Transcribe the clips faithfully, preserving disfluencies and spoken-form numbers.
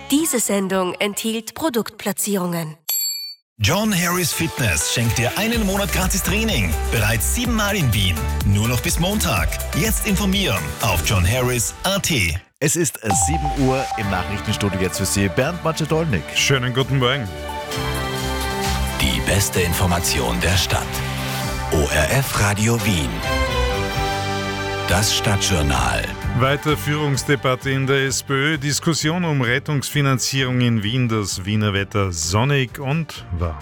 Diese Sendung enthielt Produktplatzierungen. John Harris Fitness schenkt dir einen Monat gratis Training. Bereits siebenmal in Wien. Nur noch bis Montag. Jetzt informieren auf john harris punkt a t. Es ist sieben Uhr im Nachrichtenstudio jetzt für Sie Bernd Macedolnik. Schönen guten Morgen. Die beste Information der Stadt. O R F Radio Wien. Das Stadtjournal. Weiter Führungsdebatte in der SPÖ. Diskussion um Rettungsfinanzierung in Wien. Das Wiener Wetter sonnig und warm.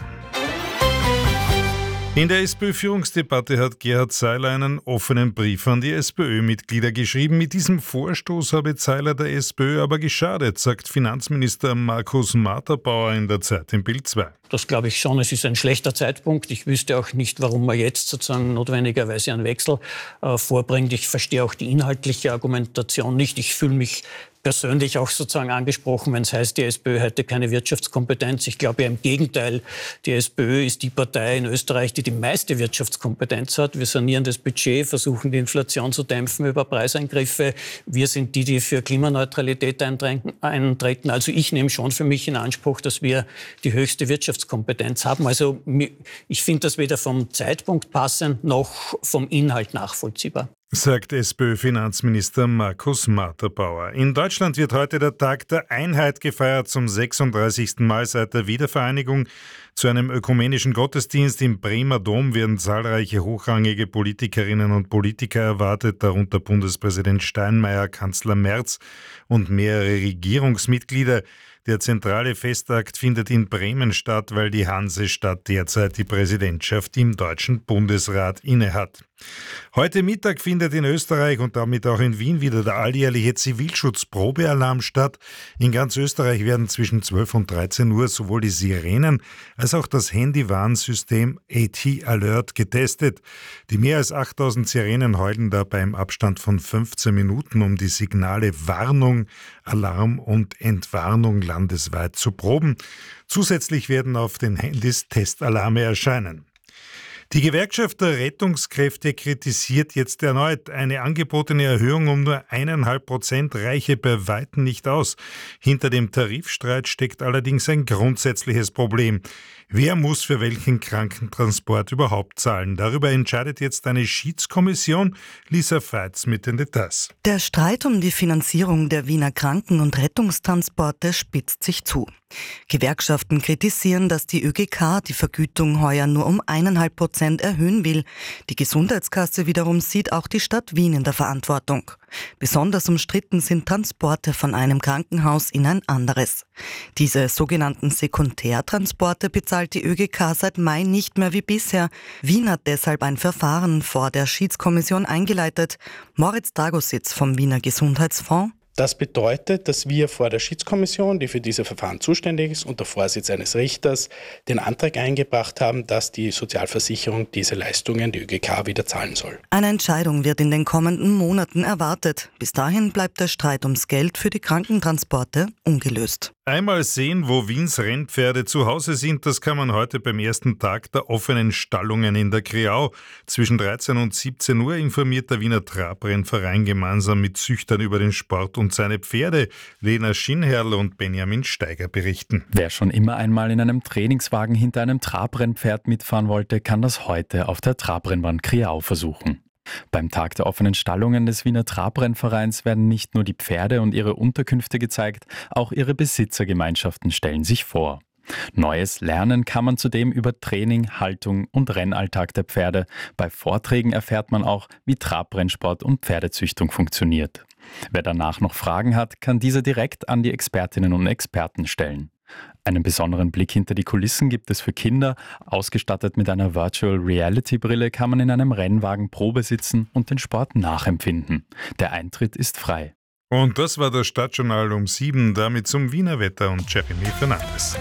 In der SPÖ-Führungsdebatte hat Gerhard Seiler einen offenen Brief an die SPÖ-Mitglieder geschrieben. Mit diesem Vorstoß habe Seiler der SPÖ aber geschadet, sagt Finanzminister Markus Matterbauer in der Zeit im Bild zwei. Das glaube ich schon. Es ist ein schlechter Zeitpunkt. Ich wüsste auch nicht, warum man jetzt sozusagen notwendigerweise einen Wechsel äh, vorbringt. Ich verstehe auch die inhaltliche Argumentation nicht. Ich fühle mich persönlich auch sozusagen angesprochen, wenn es heißt, die SPÖ hätte keine Wirtschaftskompetenz. Ich glaube ja im Gegenteil, die SPÖ ist die Partei in Österreich, die die meiste Wirtschaftskompetenz hat. Wir sanieren das Budget, versuchen die Inflation zu dämpfen über Preiseingriffe. Wir sind die, die für Klimaneutralität eintreten. Also ich nehme schon für mich in Anspruch, dass wir die höchste Wirtschaftskompetenz haben. Also ich finde das weder vom Zeitpunkt passend noch vom Inhalt nachvollziehbar. Sagt SPÖ-Finanzminister Markus Matterbauer. In Deutschland wird heute der Tag der Einheit gefeiert, zum sechsunddreißigsten Mal seit der Wiedervereinigung. Zu einem ökumenischen Gottesdienst im Bremer Dom werden zahlreiche hochrangige Politikerinnen und Politiker erwartet, darunter Bundespräsident Steinmeier, Kanzler Merz und mehrere Regierungsmitglieder. Der zentrale Festakt findet in Bremen statt, weil die Hansestadt derzeit die Präsidentschaft im Deutschen Bundesrat innehat. Heute Mittag findet in Österreich und damit auch in Wien wieder der alljährliche Zivilschutzprobealarm statt. In ganz Österreich werden zwischen zwölf und dreizehn Uhr sowohl die Sirenen als auch das Handywarnsystem A T Alert getestet. Die mehr als achttausend Sirenen heulen dabei im Abstand von fünfzehn Minuten, um die Signale Warnung, Alarm und Entwarnung landesweit zu proben. Zusätzlich werden auf den Handys Testalarme erscheinen. Die Gewerkschaft der Rettungskräfte kritisiert jetzt erneut, eine angebotene Erhöhung um nur eineinhalb Prozent reiche bei weitem nicht aus. Hinter dem Tarifstreit steckt allerdings ein grundsätzliches Problem. Wer muss für welchen Krankentransport überhaupt zahlen? Darüber entscheidet jetzt eine Schiedskommission. Lisa Veitz mit den Details. Der Streit um die Finanzierung der Wiener Kranken- und Rettungstransporte spitzt sich zu. Gewerkschaften kritisieren, dass die Ö G K die Vergütung heuer nur um eineinhalb Prozent erhöhen will. Die Gesundheitskasse wiederum sieht auch die Stadt Wien in der Verantwortung. Besonders umstritten sind Transporte von einem Krankenhaus in ein anderes. Diese sogenannten Sekundärtransporte bezahlt die Ö G K seit Mai nicht mehr wie bisher. Wien hat deshalb ein Verfahren vor der Schiedskommission eingeleitet. Moritz Dragositz vom Wiener Gesundheitsfonds. Das bedeutet, dass wir vor der Schiedskommission, die für diese Verfahren zuständig ist, unter Vorsitz eines Richters, den Antrag eingebracht haben, dass die Sozialversicherung diese Leistungen, die Ö G K, wieder zahlen soll. Eine Entscheidung wird in den kommenden Monaten erwartet. Bis dahin bleibt der Streit ums Geld für die Krankentransporte ungelöst. Einmal sehen, wo Wiens Rennpferde zu Hause sind, das kann man heute beim ersten Tag der offenen Stallungen in der Kreau. Zwischen dreizehn und siebzehn Uhr informiert der Wiener Trabrennverein gemeinsam mit Züchtern über den Sport und seine Pferde. Lena Schinherl und Benjamin Steiger berichten. Wer schon immer einmal in einem Trainingswagen hinter einem Trabrennpferd mitfahren wollte, kann das heute auf der Trabrennbahn Kreau versuchen. Beim Tag der offenen Stallungen des Wiener Trabrennvereins werden nicht nur die Pferde und ihre Unterkünfte gezeigt, auch ihre Besitzergemeinschaften stellen sich vor. Neues lernen kann man zudem über Training, Haltung und Rennalltag der Pferde. Bei Vorträgen erfährt man auch, wie Trabrennsport und Pferdezüchtung funktioniert. Wer danach noch Fragen hat, kann diese direkt an die Expertinnen und Experten stellen. Einen besonderen Blick hinter die Kulissen gibt es für Kinder. Ausgestattet mit einer Virtual Reality Brille kann man in einem Rennwagen Probe sitzen und den Sport nachempfinden. Der Eintritt ist frei. Und das war das Stadtjournal um sieben, damit zum Wiener Wetter und Jeremy Fernandes.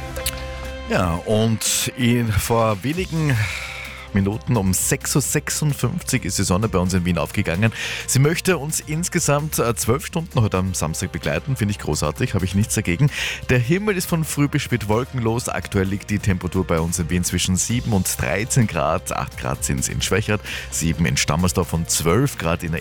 Ja, und in, vor wenigen Minuten um sechs Uhr sechsundfünfzig ist die Sonne bei uns in Wien aufgegangen. Sie möchte uns insgesamt zwölf Stunden heute am Samstag begleiten. Finde ich großartig, habe ich nichts dagegen. Der Himmel ist von früh bis spät wolkenlos. Aktuell liegt die Temperatur bei uns in Wien zwischen sieben und dreizehn Grad. acht Grad sind es in Schwächert, sieben in Stammersdorf und zwölf Grad in der